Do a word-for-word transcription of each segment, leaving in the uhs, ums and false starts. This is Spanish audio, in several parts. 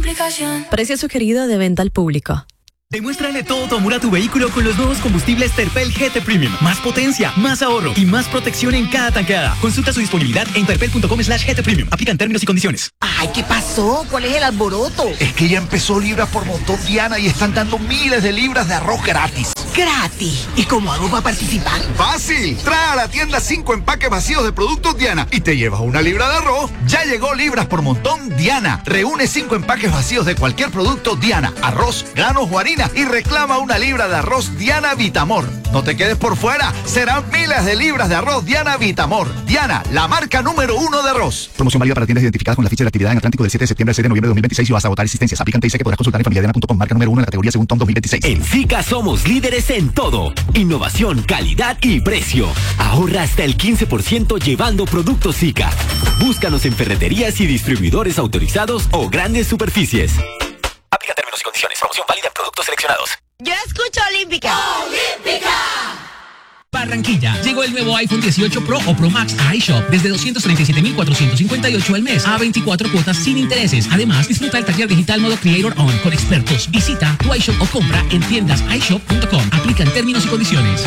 aplicación. Precio sugerido de venta al público. Demuéstrale todo tu amor a tu vehículo con los nuevos combustibles Terpel G T Premium. Más potencia, más ahorro y más protección en cada tanqueada. Consulta su disponibilidad en terpel punto com slash G T Premium. Aplican términos y condiciones. Ay, ¿qué pasó? ¿Cuál es el alboroto? Es que ya empezó Libras por Montón, Diana, y están dando miles de libras de arroz gratis. ¿Gratis? ¿Y cómo hago para participar? ¡Fácil! Trae a la tienda cinco empaques vacíos de productos Diana y te llevas una libra de arroz. Ya llegó Libras por Montón Diana. Reúne cinco empaques vacíos de cualquier producto Diana, arroz, granos o harina y reclama una libra de arroz Diana Vitamor. No te quedes por fuera. Serán miles de libras de arroz Diana Vitamor. Diana, la marca número uno de arroz. Promoción válida para tiendas identificadas con la ficha de actividad en Atlántico del siete de septiembre al seis de noviembre de dos mil veintiséis y vas a agotar existencias. Aplican T I C que podrás consultar en familia diana punto com. Marca número uno en la categoría según T O M dos mil veintiséis. En SICA somos líderes en todo. Innovación, calidad y precio. Ahorra hasta el quince por ciento llevando productos SICA. Búscanos en ferreterías y distribuidores autorizados o grandes superficies. Aplica términos y condiciones. Promoción válida en productos seleccionados. Yo escucho Olímpica. ¡Olímpica! Barranquilla, llegó el nuevo iPhone dieciocho Pro o Pro Max a iShop desde doscientos treinta y siete mil cuatrocientos cincuenta y ocho al mes a veinticuatro cuotas sin intereses. Además, disfruta el taller digital modo Creator On con expertos. Visita tu iShop o compra en tiendas i shop punto com. Aplican términos y condiciones.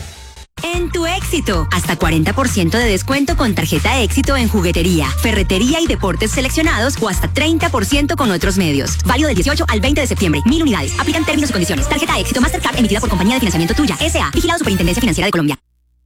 En tu Éxito, hasta cuarenta por ciento de descuento con tarjeta Éxito en juguetería, ferretería y deportes seleccionados o hasta treinta por ciento con otros medios. Válido del dieciocho al veinte de septiembre. Mil unidades. Aplican términos y condiciones. Tarjeta Éxito Mastercard emitida por Compañía de Financiamiento Tuya, S A. Vigilado Superintendencia Financiera de Colombia.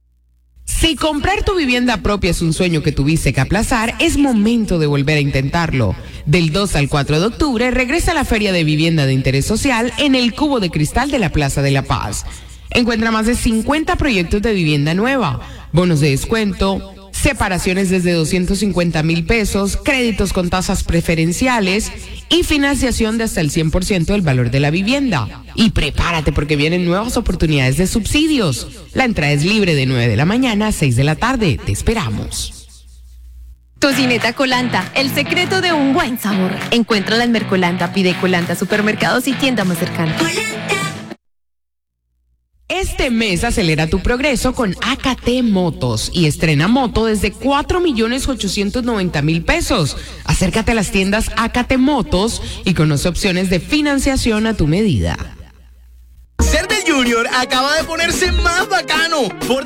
Si comprar tu vivienda propia es un sueño que tuviste que aplazar, es momento de volver a intentarlo. Del dos al cuatro de octubre regresa a la Feria de Vivienda de Interés Social en el Cubo de Cristal de la Plaza de la Paz. Encuentra más de cincuenta proyectos de vivienda nueva, bonos de descuento, separaciones desde doscientos cincuenta mil pesos, créditos con tasas preferenciales y financiación de hasta el cien por ciento del valor de la vivienda. Y prepárate porque vienen nuevas oportunidades de subsidios. La entrada es libre de nueve de la mañana a seis de la tarde. Te esperamos. Tocineta Colanta, el secreto de un buen sabor. Encuéntrala en Mercolanta, pide Colanta, supermercados y tienda más cercana. Este mes acelera tu progreso con A K T Motos y estrena moto desde cuatro millones ochocientos noventa mil pesos. Acércate a las tiendas A K T Motos y conoce opciones de financiación a tu medida. Ser del Junior acaba de ponerse más bacano. Por